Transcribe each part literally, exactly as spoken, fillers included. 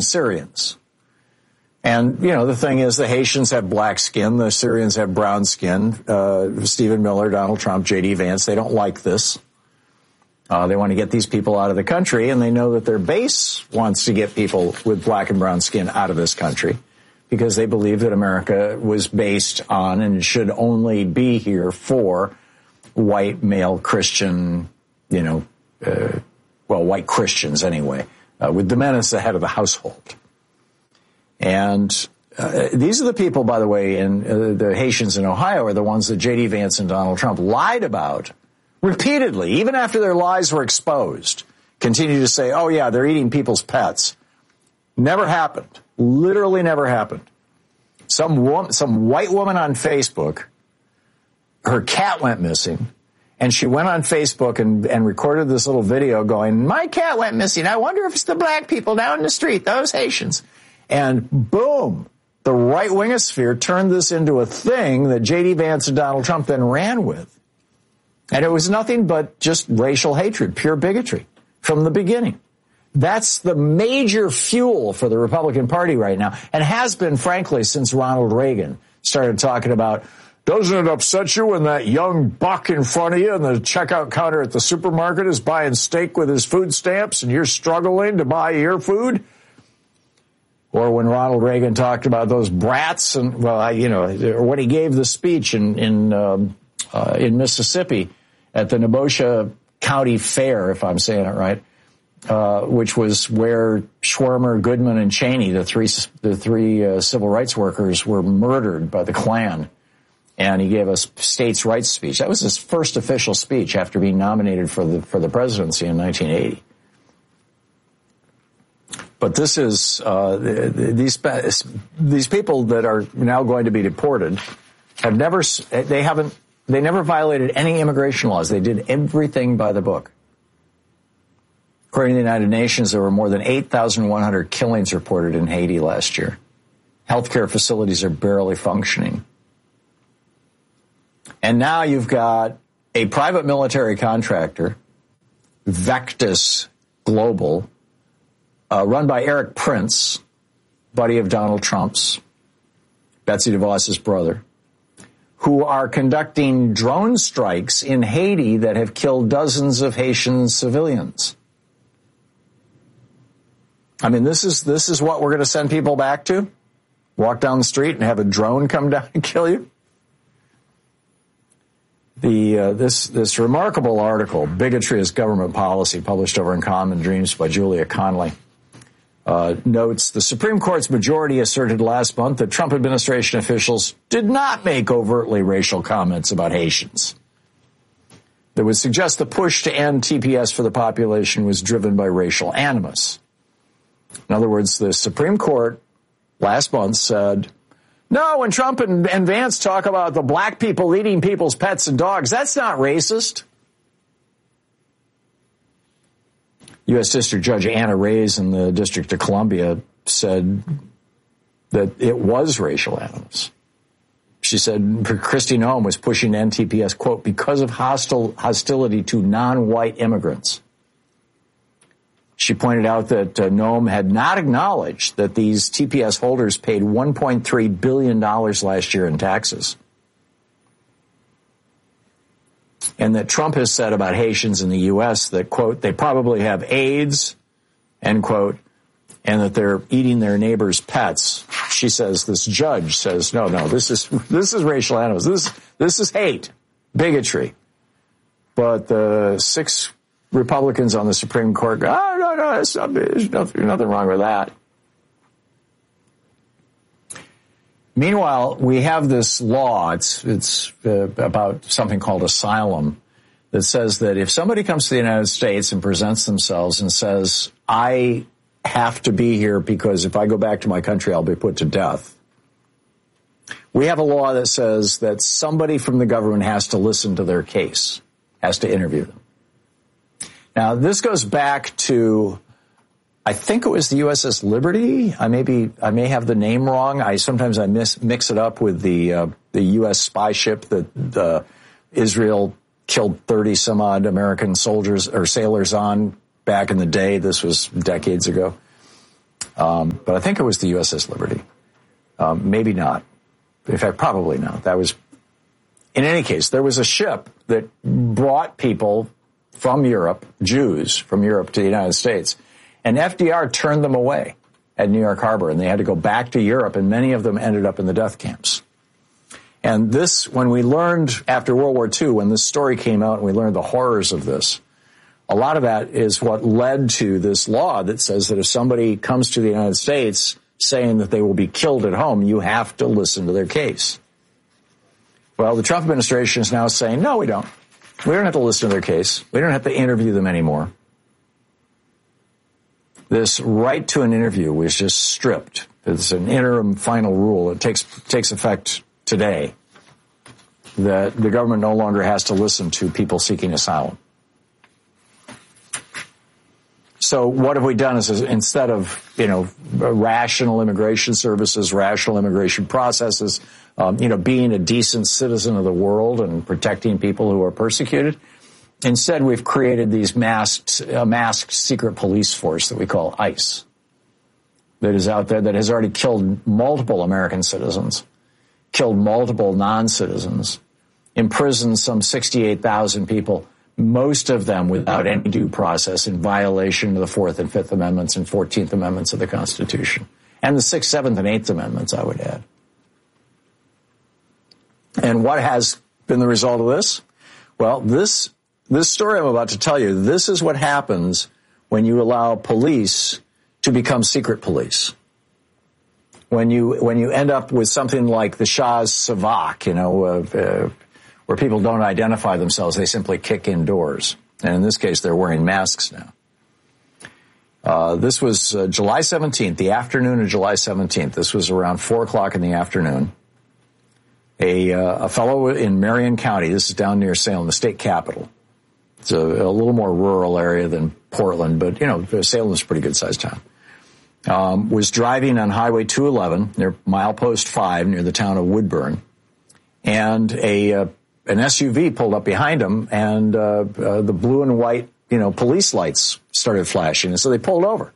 and Syrians. And, you know, the thing is, the Haitians have black skin, the Syrians have brown skin. Uh, Stephen Miller, Donald Trump, J D Vance, they don't like this. Uh, they want to get these people out of the country, and they know that their base wants to get people with black and brown skin out of this country because they believe that America was based on and should only be here for white, male, Christian, you know, uh, well, white Christians anyway, uh, with the men as the head of the household. And uh, these are the people, by the way, in uh, the Haitians in Ohio are the ones that J D Vance and Donald Trump lied about repeatedly, even after their lies were exposed, continue to say, oh, yeah, they're eating people's pets. Never happened. Literally never happened. Some woman, some white woman on Facebook, her cat went missing, and she went on Facebook and, and recorded this little video going, my cat went missing. I wonder if it's the black people down the street, those Haitians. And boom, the right wingosphere turned this into a thing that J D Vance and Donald Trump then ran with. And it was nothing but just racial hatred, pure bigotry from the beginning. That's the major fuel for the Republican Party right now, and has been, frankly, since Ronald Reagan started talking about, doesn't it upset you when that young buck in front of you on the checkout counter at the supermarket is buying steak with his food stamps and you're struggling to buy your food? Or when Ronald Reagan talked about those brats and, well, I, you know, or when he gave the speech in, in, um, uh, in Mississippi at the Nebosha County Fair, if I'm saying it right, uh, which was where Schwermer, Goodman, and Cheney, the three, the three uh, civil rights workers, were murdered by the Klan. And he gave a states' rights speech. That was his first official speech after being nominated for the, for the presidency in nineteen eighty. But this is, uh, these, these people that are now going to be deported have never, they haven't, they never violated any immigration laws. They did everything by the book. According to the United Nations, there were more than eight thousand one hundred killings reported in Haiti last year. Healthcare facilities are barely functioning. And now you've got a private military contractor, Vectis Global, Uh, run by Eric Prince, buddy of Donald Trump's, Betsy DeVos's brother, who are conducting drone strikes in Haiti that have killed dozens of Haitian civilians. I mean, this is this is what we're going to send people back to? Walk down the street and have a drone come down and kill you? The uh, this this remarkable article, Bigotry as Government Policy, published over in Common Dreams by Julia Conley, Uh, notes the Supreme Court's majority asserted last month that Trump administration officials did not make overtly racial comments about Haitians. That would suggest the push to end T P S for the population was driven by racial animus. In other words, the Supreme Court last month said, no, when Trump and, and Vance talk about the black people eating people's pets and dogs, that's not racist. U S District Judge Anna Reyes in the District of Columbia said that it was racial animus. She said Kristi Noem was pushing N T P S, quote, because of hostile hostility to non-white immigrants. She pointed out that uh, Noem had not acknowledged that these T P S holders paid one point three billion dollars last year in taxes. And that Trump has said about Haitians in the U S that, quote, they probably have AIDS, end quote, and that they're eating their neighbors' pets. She says, this judge says, no, no, this is this is racial animus. This, this is hate, bigotry. But the six Republicans on the Supreme Court go, oh, no, no, it's not, there's nothing, nothing wrong with that. Meanwhile, we have this law, it's, it's uh, about something called asylum, that says that if somebody comes to the United States and presents themselves and says, I have to be here because if I go back to my country, I'll be put to death. We have a law that says that somebody from the government has to listen to their case, has to interview them. Now, this goes back to, I think it was the U S S Liberty. I may be, I may have the name wrong. I sometimes I miss, mix it up with the uh, the U S spy ship that uh, Israel killed thirty some odd American soldiers or sailors on back in the day. This was decades ago. Um, but I think it was the U S S Liberty. Um, maybe not. In fact, probably not. That was, in any case, there was a ship that brought people from Europe, Jews from Europe to the United States, and F D R turned them away at New York Harbor, and they had to go back to Europe, and many of them ended up in the death camps. And this, when we learned after World War Two, when this story came out and we learned the horrors of this, a lot of that is what led to this law that says that if somebody comes to the United States saying that they will be killed at home, you have to listen to their case. Well, the Trump administration is now saying, no, we don't. We don't have to listen to their case. We don't have to interview them anymore. This right to an interview was just stripped. It's an interim final rule. It takes takes effect today that the government no longer has to listen to people seeking asylum. So what have we done is, is instead of, you know, rational immigration services, rational immigration processes, um, you know, being a decent citizen of the world and protecting people who are persecuted, instead we've created these masked, uh, masked secret police force that we call ICE that is out there that has already killed multiple American citizens, killed multiple non-citizens, imprisoned some sixty-eight thousand people, most of them without any due process, in violation of the Fourth and Fifth Amendments and Fourteenth Amendments of the Constitution. And the Sixth, Seventh, and Eighth Amendments, I would add. And what has been the result of this? Well, this this story I'm about to tell you, this is what happens when you allow police to become secret police. When you when you end up with something like the Shah's Savak, you know, uh, uh, where people don't identify themselves, they simply kick in doors. And in this case, they're wearing masks now. Uh, this was uh, July seventeenth, the afternoon of July seventeenth. This was around four o'clock in the afternoon. A, uh, a fellow in Marion County, this is down near Salem, the state capital. It's a, a little more rural area than Portland, but, you know, Salem's a pretty good-sized town. Um, was driving on Highway two eleven near Milepost five near the town of Woodburn. And a... Uh, An S U V pulled up behind him, and uh, uh, the blue and white, you know, police lights started flashing, and so they pulled over.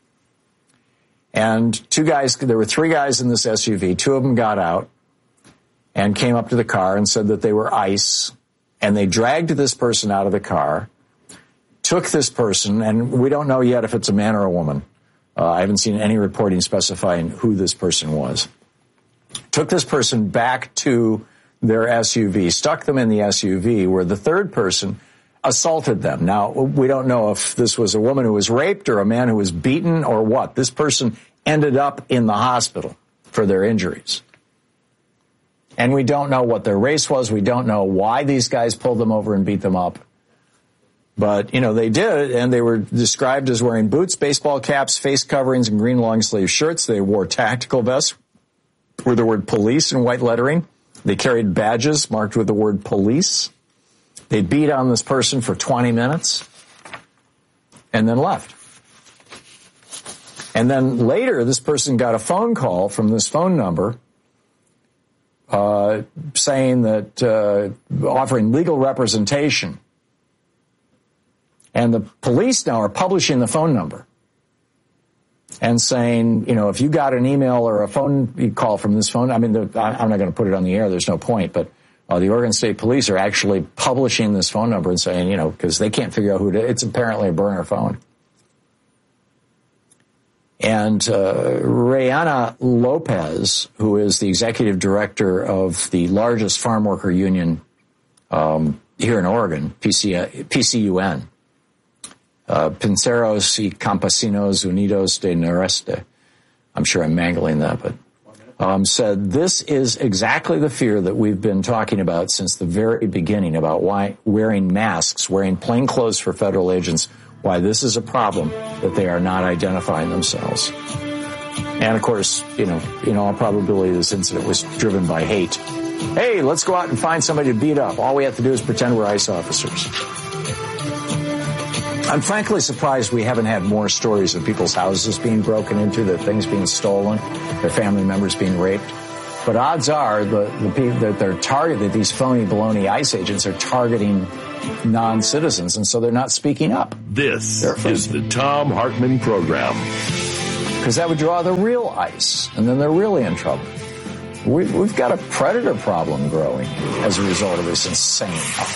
And two guys, there were three guys in this S U V. Two of them got out and came up to the car and said that they were ICE, and they dragged this person out of the car, took this person, and we don't know yet if it's a man or a woman. Uh, I haven't seen any reporting specifying who this person was. Took this person back to their S U V, stuck them in the S U V, where the third person assaulted them. Now, we don't know if this was a woman who was raped or a man who was beaten or what. This person ended up in the hospital for their injuries. And we don't know what their race was. We don't know why these guys pulled them over and beat them up. But, you know, they did, and they were described as wearing boots, baseball caps, face coverings, and green long-sleeve shirts. They wore tactical vests with the word police in white lettering. They carried badges marked with the word police. They beat on this person for twenty minutes and then left. And then later, this person got a phone call from this phone number uh, saying that, uh, offering legal representation. And the police now are publishing the phone number and saying, you know, if you got an email or a phone call from this phone, I mean, I'm not going to put it on the air, there's no point, but uh, the Oregon State Police are actually publishing this phone number and saying, you know, because they can't figure out who it is. It's apparently a burner phone. And uh, Rayana Lopez, who is the executive director of the largest farm worker union um, here in Oregon, P C U N, Uh, Pinceros y Campesinos Unidos de Noreste, I'm sure I'm mangling that, but um, said this is exactly the fear that we've been talking about since the very beginning about why wearing masks, wearing plain clothes for federal agents, why this is a problem that they are not identifying themselves. And of course, you know, in all probability, this incident was driven by hate. Hey, let's go out and find somebody to beat up. All we have to do is pretend we're ICE officers. I'm frankly surprised we haven't had more stories of people's houses being broken into, their things being stolen, their family members being raped. But odds are the, the people that they're targeted, these phony baloney ICE agents are targeting non-citizens, and so they're not speaking up. This is the Thom Hartmann Program. because that would draw the real ice, and then they're really in trouble. We, we've got a predator problem growing as a result of this insane